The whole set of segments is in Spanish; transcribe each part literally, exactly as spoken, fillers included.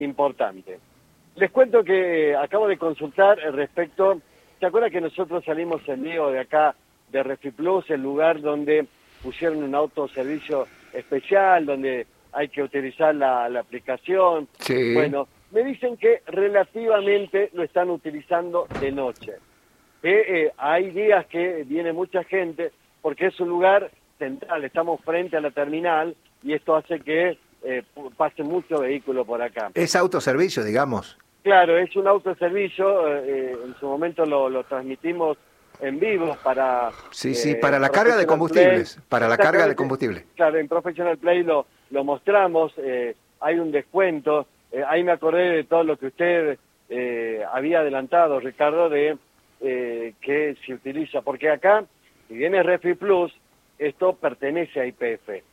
importante. Les cuento que acabo de consultar respecto, ¿se acuerda que nosotros salimos en vivo de acá, de Refiplus, el lugar donde pusieron un autoservicio especial, donde hay que utilizar la, la aplicación? Sí. Bueno, me dicen que relativamente lo están utilizando de noche. Que eh, hay días que viene mucha gente, porque es un lugar central, estamos frente a la terminal, y esto hace que eh, pase mucho vehículo por acá. Es autoservicio, digamos. Claro, es un autoservicio, eh, en su momento lo, lo transmitimos en vivo para... Sí, sí, eh, para la carga de combustibles, Play. para la carga de combustible. Claro, en Professional Play lo, lo mostramos, eh, hay un descuento, eh, ahí me acordé de todo lo que usted eh, había adelantado, Ricardo, de eh, que se utiliza, porque acá, si viene Refiplus, esto pertenece a Y P F.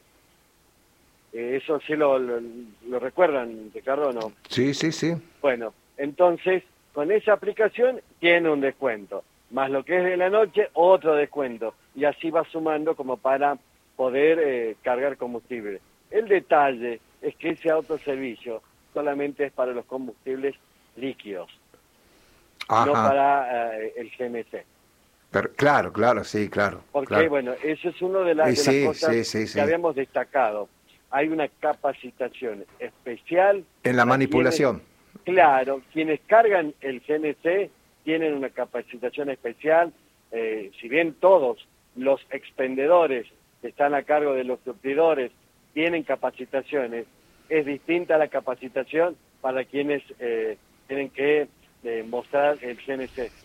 Eh, eso sí lo, lo, lo recuerdan, Ricardo, ¿no? Sí, sí, sí. Bueno, entonces, con esa aplicación tiene un descuento, más lo que es de la noche, otro descuento, y así va sumando como para poder eh, cargar combustible. El detalle es que ese autoservicio solamente es para los combustibles líquidos, Ajá. no para eh, el G M C. Pero, claro, claro, sí, claro. Porque, claro. bueno, eso es una de, la, de sí, las cosas sí, sí, sí. que habíamos destacado. Hay una capacitación especial. En la manipulación. Quienes, claro, quienes cargan el G M C tienen una capacitación especial. Eh, si bien todos los expendedores que están a cargo de los surtidores tienen capacitaciones, es distinta la capacitación para quienes eh, tienen que eh, mostrar el G M C.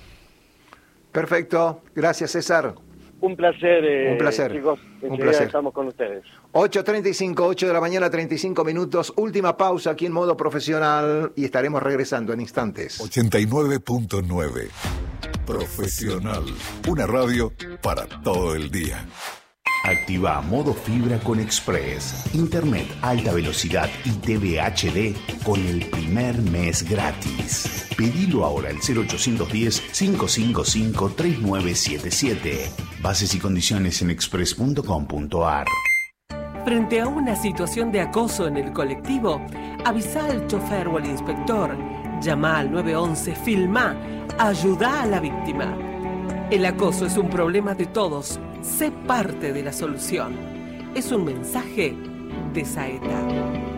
Perfecto, gracias César. Un placer, eh, Un placer. chicos. Un placer. Estamos con ustedes. ocho treinta y cinco, ocho de la mañana, treinta y cinco minutos. Última pausa aquí en modo profesional y estaremos regresando en instantes. ochenta y nueve punto nueve. Profesional. Una radio para todo el día. Activa modo fibra con Express. Internet alta velocidad y T V H D con el primer mes gratis. Pedilo ahora al cero ochocientos diez, cinco cinco cinco, tres nueve siete siete. Bases y condiciones en express punto com punto a r. Frente a una situación de acoso en el colectivo, avisa al chofer o al inspector. Llama al nueve once, filmá, ayuda a la víctima. El acoso es un problema de todos. Sé parte de la solución. Es un mensaje de Saeta.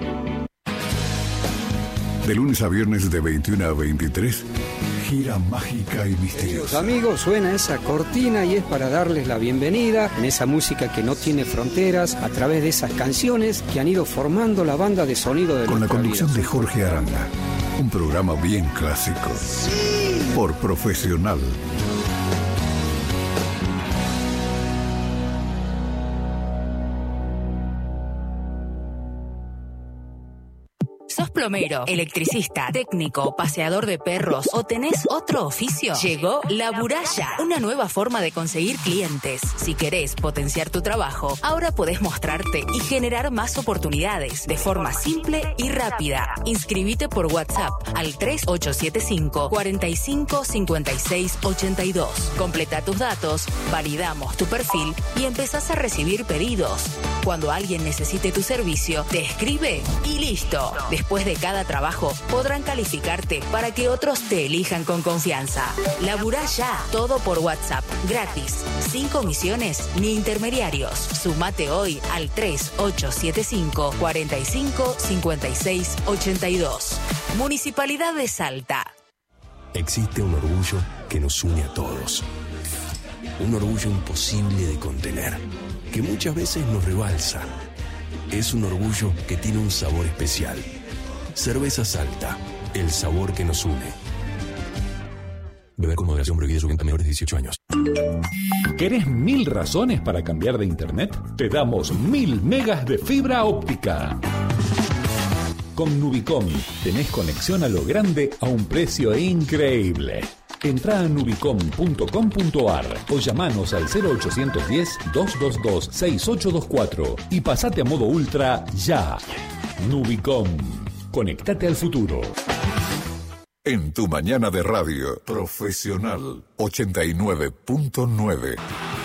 De lunes a viernes de veintiuno a veintitrés, gira mágica y misteriosa. Amigos, suena esa cortina y es para darles la bienvenida en esa música que no tiene fronteras, a través de esas canciones que han ido formando la banda de sonido de Con la conducción vida. de Jorge Aranda. Un programa bien clásico. Sí. Por Profesional. ¿Sos plomero, electricista, técnico, paseador de perros o tenés otro oficio? Llegó La Buralla, una nueva forma de conseguir clientes. Si querés potenciar tu trabajo, ahora podés mostrarte y generar más oportunidades de forma simple y rápida. Inscribite por WhatsApp al tres ocho siete cinco, cuatro cinco, cinco seis ocho dos. Completa tus datos, validamos tu perfil y empezás a recibir pedidos. Cuando alguien necesite tu servicio, te escribe y listo. Después de cada trabajo, podrán calificarte para que otros te elijan con confianza. Laburá ya, todo por WhatsApp, gratis, sin comisiones ni intermediarios. Sumate hoy al tres ocho siete cinco, cuatro cinco, cinco seis ocho dos. Municipalidad de Salta. Existe un orgullo que nos une a todos. Un orgullo imposible de contener, que muchas veces nos rebalsa. Es un orgullo que tiene un sabor especial. Cerveza Salta, el sabor que nos une. Beber con moderación, prohibida su venta a menores de dieciocho años. ¿Querés mil razones para cambiar de internet? Te damos mil megas de fibra óptica. Con Nubicom tenés conexión a lo grande a un precio increíble. Entrá a nubicom punto com punto a r o llamanos al cero ochocientos diez, doscientos veintidós, sesenta y ocho veinticuatro y pasate a modo ultra ya. Nubicom. Conectate al futuro. En tu mañana de radio, Profesional ochenta y nueve punto nueve.